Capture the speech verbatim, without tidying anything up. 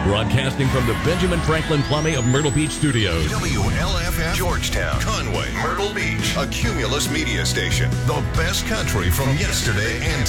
Broadcasting from the Benjamin Franklin Plumbing of Myrtle Beach Studios. W L F F, Georgetown, Conway, Myrtle Beach, a Cumulus media station. The best country from yesterday and